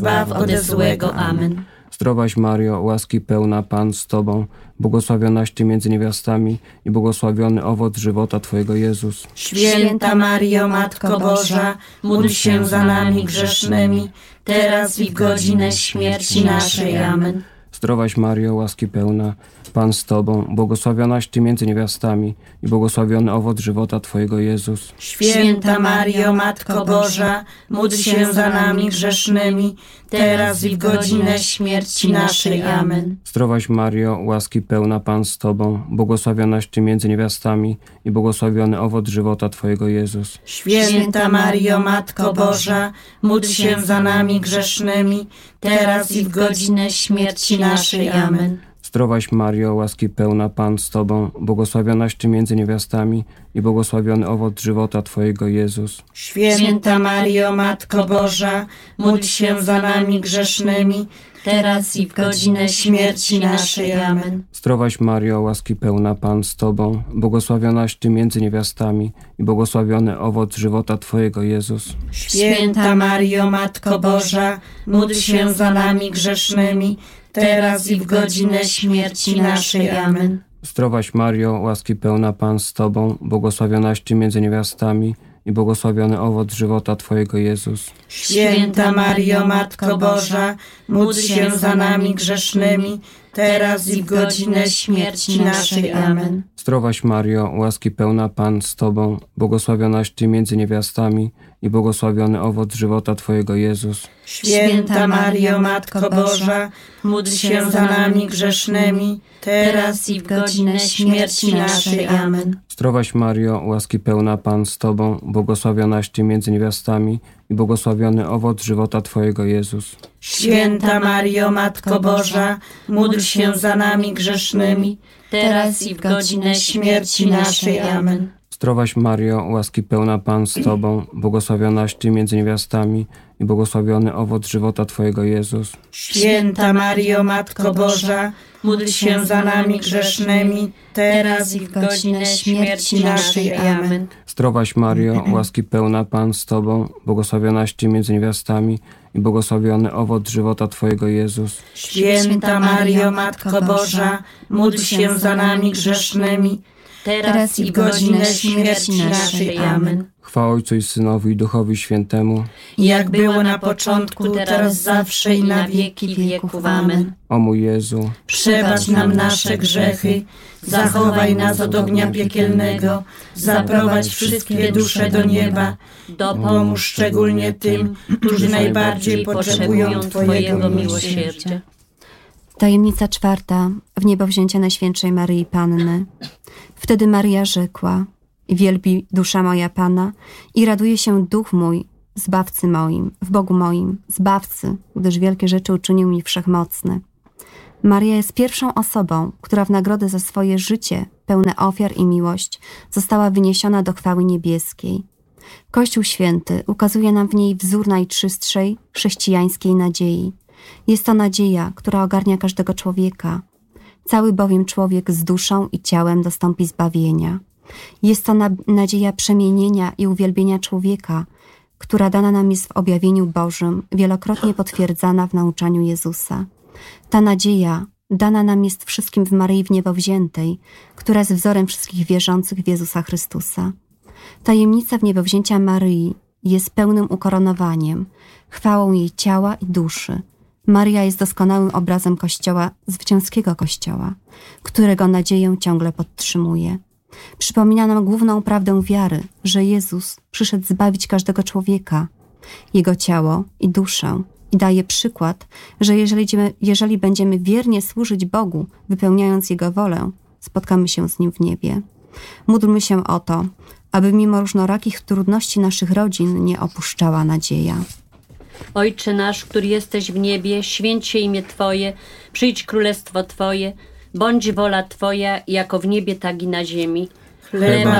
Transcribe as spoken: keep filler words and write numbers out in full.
zbaw ode złego. Amen. Zdrowaś Mario, łaski pełna, Pan z Tobą, błogosławionaś Ty między niewiastami i błogosławiony owoc żywota Twojego, Jezus. Święta Mario, Matko Boża, módl się za nami grzesznymi, teraz i w godzinę śmierci naszej. Amen. Zdrowaś Mario, łaski pełna, Pan z Tobą, błogosławionaś Ty między niewiastami i błogosławiony owoc żywota Twojego, Jezus. Święta Mario, Matko Boża, módl się za nami grzesznymi, teraz i w godzinę śmierci naszej. Amen. Zdrowaś Mario, łaski pełna, Pan z Tobą, błogosławionaś Ty między niewiastami i błogosławiony owoc żywota Twojego, Jezus. Święta Mario, Matko Boża, módl się za nami grzesznymi, teraz i w godzinę śmierci naszej. Amen. Zdrowaś Mario, łaski pełna, Pan z Tobą, błogosławionaś Ty między niewiastami i błogosławiony owoc żywota Twojego, Jezus. Święta Mario, Matko Boża, módl się za nami grzesznymi, teraz i w godzinę śmierci naszej. Amen. Zdrowaś Mario, łaski pełna, Pan z Tobą, błogosławionaś Ty między niewiastami i błogosławiony owoc żywota Twojego, Jezus. Święta Mario, Matko Boża, módl się za nami grzesznymi, teraz i w godzinę śmierci naszej. Amen. Zdrowaś Mario, łaski pełna, Pan z Tobą, błogosławionaś Ty między niewiastami i błogosławiony owoc żywota Twojego, Jezus. Święta Mario, Matko Boża, módl się za nami grzesznymi, teraz i w godzinę śmierci naszej. Amen. Zdrowaś Mario, łaski pełna, Pan z Tobą, błogosławionaś Ty między niewiastami i błogosławiony owoc żywota Twojego, Jezus. Święta Mario, Matko Boża, módl się za nami grzesznymi, teraz i w godzinę śmierci naszej. Amen. Zdrowaś Mario, łaski pełna, Pan z Tobą, błogosławionaś Ty między niewiastami i błogosławiony owoc żywota Twojego, Jezus. Święta Mario, Matko Boża, módl się za nami grzesznymi, teraz i w godzinę śmierci naszej. Amen. Zdrowaś Mario, łaski pełna, Pan z Tobą, błogosławionaś Ty między niewiastami i błogosławiony owoc żywota Twojego, Jezus. Święta Mario, Matko Boża, módl się za nami grzesznymi, teraz i w godzinę śmierci naszej. Amen. Zdrowaś Mario, łaski pełna, Pan z Tobą, błogosławionaś Ty między niewiastami i błogosławiony owoc żywota Twojego, Jezus. Święta Mario, Matko Boża, módl się za nami grzesznymi, teraz i w godzinę śmierci naszej. Amen. Chwała Ojcu i Synowi i Duchowi Świętemu, jak było na początku, teraz zawsze i na wieki wieków. Amen. O mój Jezu, przebacz nam nasze grzechy, zachowaj nas od ognia piekielnego, zaprowadź wszystkie dusze do nieba, dopomóż szczególnie tym, którzy najbardziej potrzebują Twojego miłosierdzia. Tajemnica czwarta. Wniebowzięcie Najświętszej Maryi Panny. Wtedy Maryja rzekła: wielbi dusza moja Pana i raduje się duch mój, Zbawcy moim, w Bogu moim, Zbawcy, gdyż wielkie rzeczy uczynił mi Wszechmocny. Maryja jest pierwszą osobą, która w nagrodę za swoje życie, pełne ofiar i miłość, została wyniesiona do chwały niebieskiej. Kościół Święty ukazuje nam w niej wzór najczystszej chrześcijańskiej nadziei. Jest to nadzieja, która ogarnia każdego człowieka. Cały bowiem człowiek z duszą i ciałem dostąpi zbawienia. Jest to na- nadzieja przemienienia i uwielbienia człowieka, która dana nam jest w objawieniu Bożym, wielokrotnie potwierdzana w nauczaniu Jezusa. Ta nadzieja dana nam jest wszystkim w Maryi Wniebowziętej, która jest wzorem wszystkich wierzących w Jezusa Chrystusa. Tajemnica wniebowzięcia Maryi jest pełnym ukoronowaniem, chwałą jej ciała i duszy. Maryja jest doskonałym obrazem Kościoła, zwycięskiego Kościoła, którego nadzieję ciągle podtrzymuje. Przypomina nam główną prawdę wiary, że Jezus przyszedł zbawić każdego człowieka, jego ciało i duszę, i daje przykład, że jeżeli, jeżeli będziemy wiernie służyć Bogu, wypełniając Jego wolę, spotkamy się z Nim w niebie. Módlmy się o to, aby mimo różnorakich trudności naszych rodzin nie opuszczała nadzieja. Ojcze nasz, który jesteś w niebie, święć się imię Twoje, przyjdź królestwo Twoje, bądź wola Twoja, jako w niebie, tak i na ziemi. Chleba